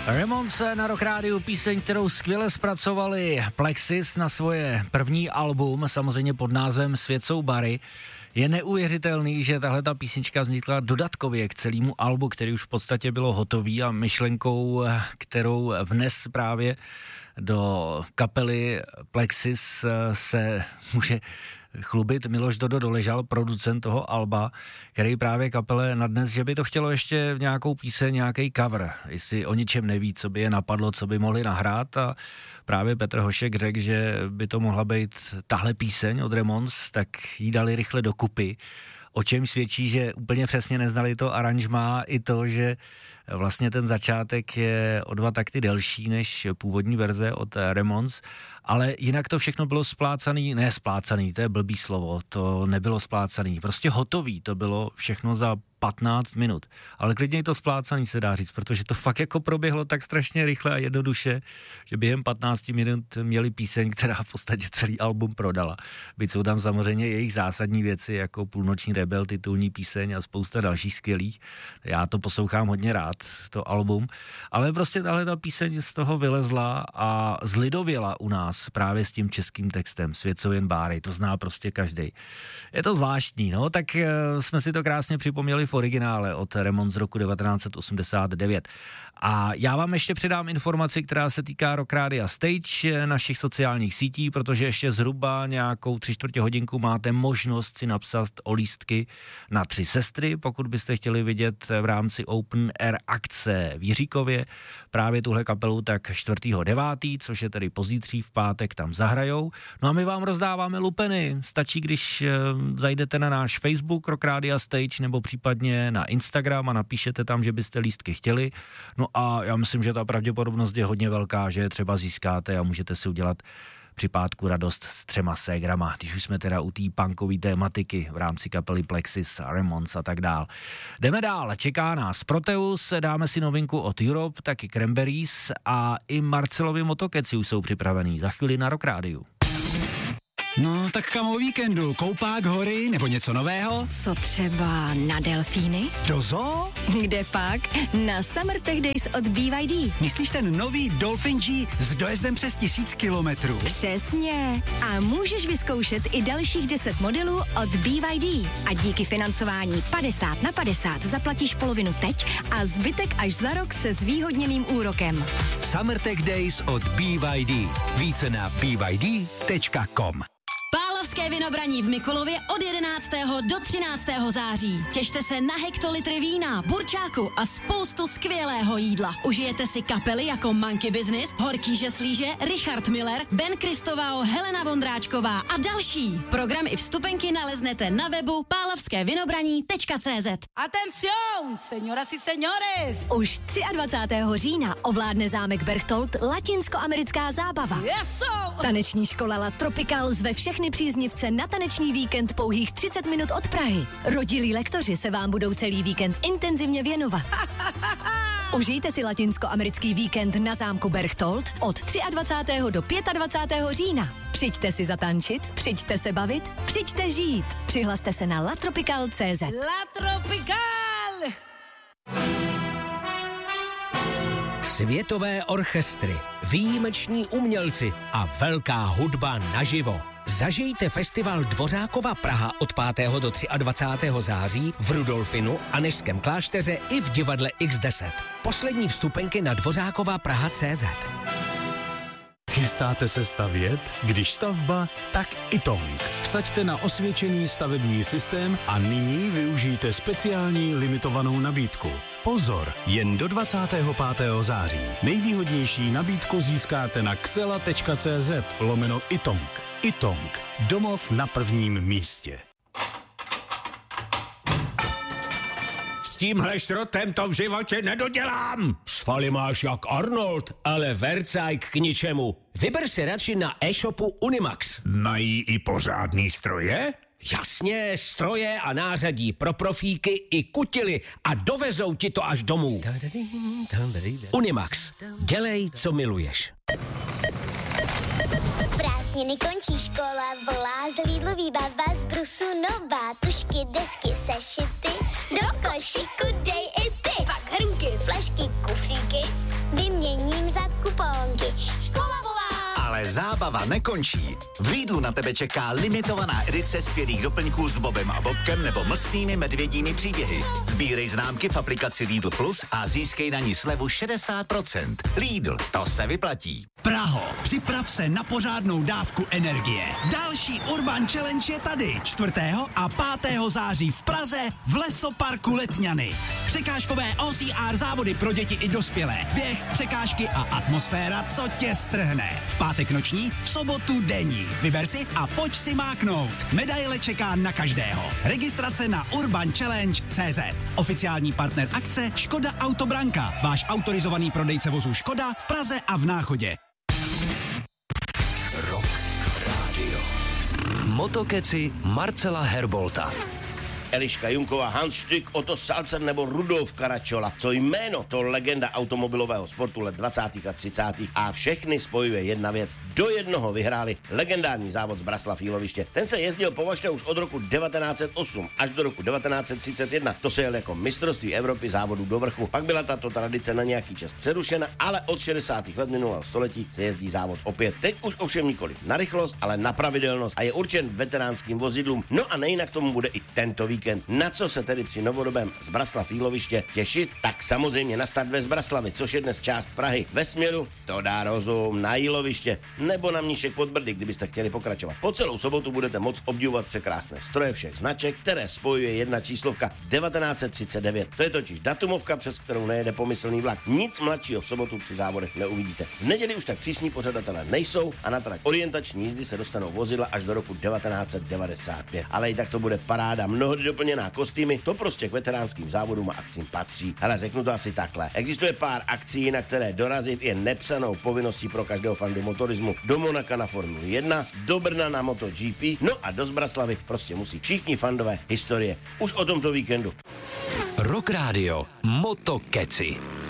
Ramones na Rock Rádiu, píseň, kterou skvěle zpracovali Plexis na svoje první album, samozřejmě pod názvem Svět jsou bary. Je neuvěřitelný, že tahle ta písnička vznikla dodatkově k celému albu, který už v podstatě bylo hotový, a myšlenkou, kterou vnes právě do kapely Plexis, se může chlubit Miloš Dodo Doležal, producent toho alba, který právě kapele nadnes, že by to chtělo ještě nějakou píseň, nějaký cover, jestli o ničem neví, co by je napadlo, co by mohli nahrát, a právě Petr Hošek řekl, že by to mohla být tahle píseň od Ramones, tak jí dali rychle dokupy, o čem svědčí, že úplně přesně neznali to aranžmá, i to, že vlastně ten začátek je o 2 takty delší než původní verze od Ramones, ale jinak to všechno bylo splácaný, ne splácaný, to je blbý slovo, to nebylo splácaný, prostě hotový, to bylo všechno za 15 minut, ale klidně to splácaný se dá říct, protože to fakt jako proběhlo tak strašně rychle a jednoduše, že během 15 minut měli píseň, která v podstatě celý album prodala. Byť jsou tam samozřejmě jejich zásadní věci, jako Půlnoční rebel, titulní píseň a spousta dalších skvělých. Já to poslouchám hodně rád, to album, ale prostě tahle ta píseň z toho vylezla a zlidověla u nás právě s tím českým textem Svět jsou jen báry, to zná prostě každej. Je to zvláštní, no, tak jsme si to krásně připomněli v originále od Ramones z roku 1989. A já vám ještě předám informaci, která se týká Rock Rádia Stage, našich sociálních sítí, protože ještě zhruba nějakou 3/4 hodinku máte možnost si napsat o lístky na 3 sestry, pokud byste chtěli vidět v rámci Open Air akce v Jiříkově právě tuhle kapelu, tak 4.9., což je tedy pozítří, v pátek tam zahrajou. No a my vám rozdáváme lupeny. Stačí, když zajdete na náš Facebook Rock Rádia Stage nebo případně na Instagram a napíšete tam, že byste lístky chtěli. No a já myslím, že ta pravděpodobnost je hodně velká, že je třeba získáte a můžete si udělat při pátku radost s 3 ségrama, když už jsme teda u té punkové tématiky v rámci kapely Plexis, Ramones a tak dál. Jdeme dál, čeká nás Proteus, dáme si novinku od Europe, taky Cranberries a i Marcelovi Motokeci už jsou připravený za chvíli na Rock Rádiu. No, tak kam o víkendu? Koupák, hory nebo něco nového? Co třeba na delfíny? Do zoo? Kde pak? Na Summer Tech Days od BYD. Myslíš ten nový Dolphin G s dojezdem přes 1000 kilometrů? Přesně. A můžeš vyzkoušet i dalších 10 modelů od BYD. A díky financování 50/50 zaplatíš polovinu teď a zbytek až za rok se zvýhodněným úrokem. Summer Tech Days od BYD. Více na byd.com. Pálavské vinobraní v Mikulově od 11. do 13. září. Těšte se na hektolitry vína, burčáku a spoustu skvělého jídla. Užijete si kapely jako Monkey Business, Horký žeslíže, Richard Miller, Ben Kristovao, Helena Vondráčková a další. Program i vstupenky naleznete na webu pálavskévinobraní.cz. Atención, señoras y señores! Už 23. října ovládne zámek Berchtold latinskoamerická zábava. Eso! Taneční škola La Tropical zve všechny příznivce na taneční víkend pouhých 30 minut od Prahy. Rodilí lektoři se vám budou celý víkend intenzivně věnovat. Užijte si latinskoamerický víkend na zámku Berchtold od 23. do 25. října. Přijďte si zatančit, přijďte se bavit, přijďte žít. Přihlaste se na latropical.cz. La Tropical! Světové orchestry, výjimeční umělci a velká hudba naživo. Zažijte festival Dvořákova Praha od 5. do 23. září v Rudolfinu, Anežském klášteře i v divadle X10. Poslední vstupenky na dvořákovapraha.cz. Chystáte se stavět? Když stavba, tak Itong. Vsaďte na osvědčený stavební systém a nyní využijte speciální limitovanou nabídku. Pozor, jen do 25. září. Nejvýhodnější nabídku získáte na xela.cz/Itong. Itong. Domov na prvním místě. S tímhle šrotem to v životě nedodělám. Svaly máš jak Arnold, ale vercajk k ničemu. Vyber si radši na e-shopu Unimax. Mají i pořádný stroje? Jasně, stroje a nářadí pro profíky i kutily a dovezou ti to až domů. Unimax. Dělej, co miluješ. Prázdniny končí, škola volá, z Lidlu výbava, z Brusu nová, tušky, desky, sešity, do košíku dej i ty. Fakt hrnky, flašky, kufříky, Vyměním za kuponky. Škola volá! Ale zábava nekončí. V Lidlu na tebe čeká limitovaná edice skvělých doplňků s Bobem a Bobkem nebo mlsnými medvědími příběhy. Sbírej známky v aplikaci Lidl Plus a získej na ní slevu 60%. Lidl, to se vyplatí. Praho, připrav se na pořádnou dávku energie. Další Urban Challenge je tady 4. a 5. září v Praze v Lesoparku Letňany. Překážkové OCR závody pro děti i dospělé. Běh, překážky a atmosféra, co tě strhne. V pátek noční, v sobotu denní. Vyber si a pojď si máknout. Medaile čeká na každého. Registrace na urbanchallenge.cz. Oficiální partner akce Škoda Autobranka. Váš autorizovaný prodejce vozů Škoda v Praze a v Náchodě. Rock Radio. Motokeci Marcela Herbolta. Eliška Junková, Hans Stück, Otto Salzer nebo Rudolf Caracciola. Co jméno, to legenda automobilového sportu let 20. a 30. a všechny spojuje jedna věc. Do jednoho vyhráli legendární závod z Braslav Jíloviště. Ten se jezdil považte už od roku 1908 až do roku 1931. To se jel jako mistrovství Evropy závodů do vrchu. Pak byla tato tradice na nějaký čas přerušena, ale od 60. let minulého století se jezdí závod opět. Teď už ovšem nikoli na rychlost, ale na pravidelnost a je určen veteránským vozidlům. No a nejinak tomu bude i tento víkend. Na co se tedy při novodobém Zbraslav Jíloviště těšit? Tak samozřejmě na start ve Zbraslavi, což je dnes část Prahy. Ve směru to dá rozum na Jíloviště nebo na Mníšek pod Brdy, kdybyste chtěli pokračovat. Po celou sobotu budete moct obdivovat překrásné stroje všech značek, které spojuje jedna číslovka 1939. To je totiž datumovka, přes kterou nejede pomyslný vlak. Nic mladšího v sobotu při závodech neuvidíte. V neděli už tak přísní pořadatelé nejsou a na trať orientační jízdy se dostanou vozidla až do roku 1995. Ale i tak to bude paráda. Mnohdy doplněná kostýmy, to prostě k veteránským závodům a akcím patří. Ale řeknu to asi takhle. Existuje pár akcí, na které dorazit je nepsanou povinností pro každého fandu motorismu. Do Monaka na Formuli 1, do Brna na MotoGP, no a do Zbraslavy prostě musí všichni fandové historie. Už o tomto víkendu. Rock Radio Motokeci.